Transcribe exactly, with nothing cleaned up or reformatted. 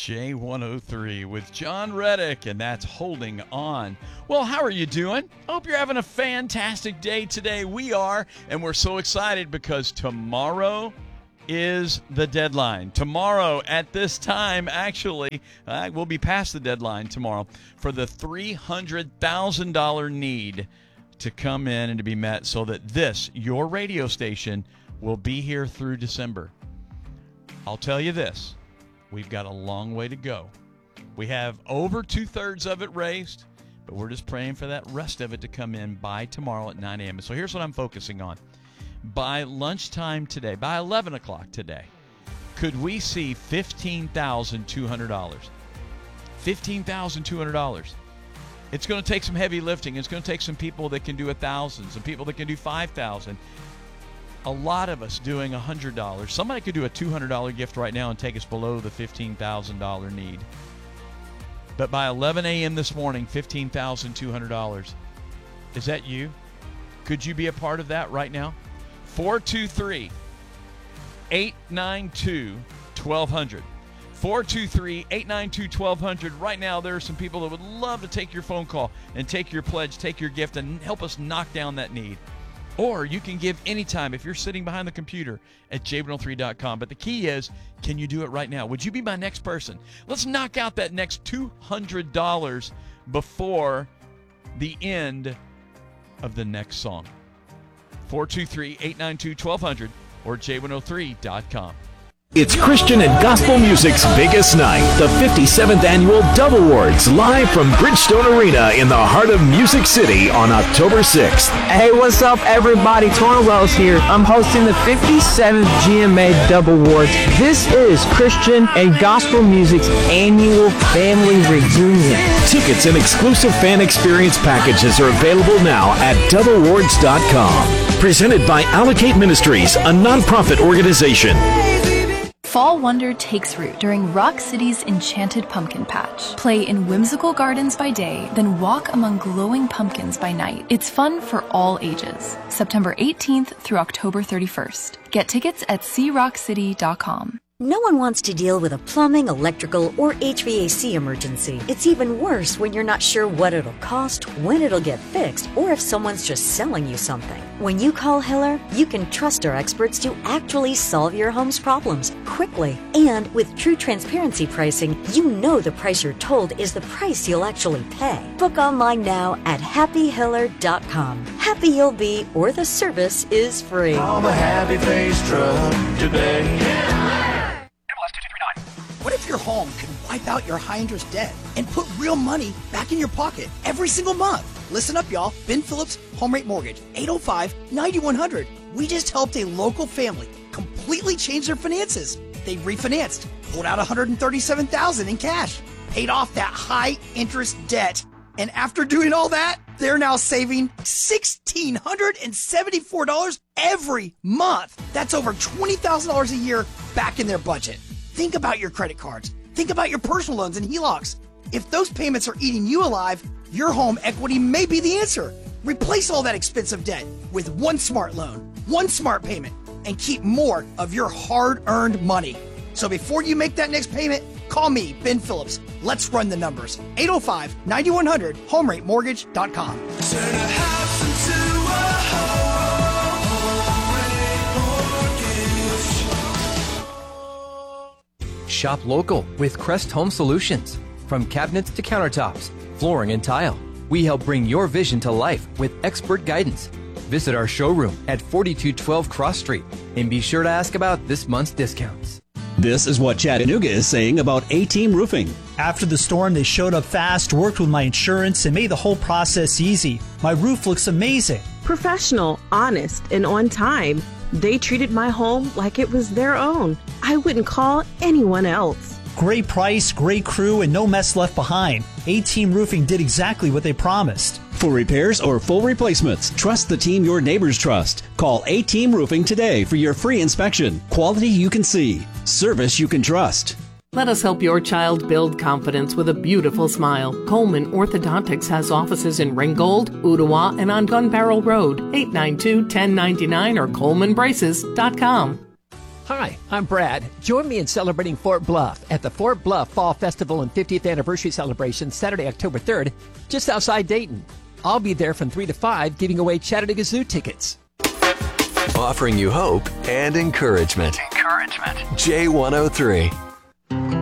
J one oh three with John Reddick, and that's Holding On. Well, how are you doing? Hope you're having a fantastic day today. We are, and we're so excited because tomorrow is the deadline. Tomorrow at this time, actually, uh, we'll be past the deadline tomorrow for the three hundred thousand dollars need to come in and to be met so that this, your radio station, will be here through December. I'll tell you this. We've got a long way to go. We have over two-thirds of it raised, but we're just praying for that rest of it to come in by tomorrow at nine a.m. So here's what I'm focusing on. By lunchtime today, by eleven o'clock today, could we see fifteen thousand two hundred dollars? fifteen thousand two hundred dollars. It's going to take some heavy lifting. It's going to take some people that can do one thousand dollars, some people that can do five thousand dollars. A lot of us doing one hundred dollars. Somebody could do a two hundred dollars gift right now and take us below the fifteen thousand dollars need. But by eleven a.m. this morning, fifteen thousand two hundred dollars. Is that you? Could you be a part of that right now? four two three, eight nine two, one two zero zero. four two three, eight nine two, one two zero zero. Right now, there are some people that would love to take your phone call and take your pledge, take your gift, and help us knock down that need. Or you can give anytime if you're sitting behind the computer at J one oh three dot com. But the key is, can you do it right now? Would you be my next person? Let's knock out that next two hundred dollars before the end of the next song. four two three, eight nine two, one two zero zero or J one oh three dot com. It's Christian and gospel music's biggest night, the fifty-seventh Annual Dove Awards, live from Bridgestone Arena in the heart of Music City on October sixth. Hey, what's up, everybody? Torrin Wells here. I'm hosting the fifty-seventh G M A Dove Awards. This is Christian and gospel music's annual family reunion. Tickets and exclusive fan experience packages are available now at dove awards dot com. Presented by Allocate Ministries, a nonprofit organization. Fall wonder takes root during Rock City's Enchanted Pumpkin Patch. Play in whimsical gardens by day, then walk among glowing pumpkins by night. It's fun for all ages. September eighteenth through October thirty-first. Get tickets at see rock city dot com. No one wants to deal with a plumbing, electrical, or H V A C emergency. It's even worse when you're not sure what it'll cost, when it'll get fixed, or if someone's just selling you something. When you call Hiller, you can trust our experts to actually solve your home's problems quickly. And with true transparency pricing, you know the price you're told is the price you'll actually pay. Book online now at happy hiller dot com. Happy you'll be, or the service is free. I'm a happy face truck today. What if your home could wipe out your high-interest debt and put real money back in your pocket every single month? Listen up, y'all. Ben Phillips, Home Rate Mortgage, eight oh five, nine one hundred. We just helped a local family completely change their finances. They refinanced, pulled out one hundred thirty-seven thousand dollars in cash, paid off that high-interest debt, and after doing all that, they're now saving one thousand six hundred seventy-four dollars every month. That's over twenty thousand dollars a year back in their budget. Think about your credit cards. Think about your personal loans and H E L O Cs. If those payments are eating you alive, your home equity may be the answer. Replace all that expensive debt with one smart loan, one smart payment, and keep more of your hard-earned money. So before you make that next payment, call me, Ben Phillips. Let's run the numbers. eight oh five, nine one hundred, home rate mortgage dot com. Turn a house into a home. Shop local with Crest Home Solutions. From cabinets to countertops, flooring and tile, we help bring your vision to life with expert guidance. Visit our showroom at forty-two twelve Cross Street and be sure to ask about this month's discounts. This is what Chattanooga is saying about A-Team Roofing. After the storm, they showed up fast, worked with my insurance, and made the whole process easy. My roof looks amazing. Professional, honest, and on time. They treated my home like it was their own. I wouldn't call anyone else. Great price, great crew, and no mess left behind. A-Team Roofing did exactly what they promised. For repairs or full replacements, trust the team your neighbors trust. Call A-Team Roofing today for your free inspection. Quality you can see. Service you can trust. Let us help your child build confidence with a beautiful smile. Coleman Orthodontics has offices in Ringgold, Ottawa, and on Gun Barrel Road, eight nine two, one oh nine nine or coleman braces dot com. Hi, I'm Brad. Join me in celebrating Fort Bluff at the Fort Bluff Fall Festival and fiftieth Anniversary Celebration Saturday, October third, just outside Dayton. I'll be there from three to five giving away Chattanooga Zoo tickets. Offering you hope and encouragement. Encouragement. J one oh three.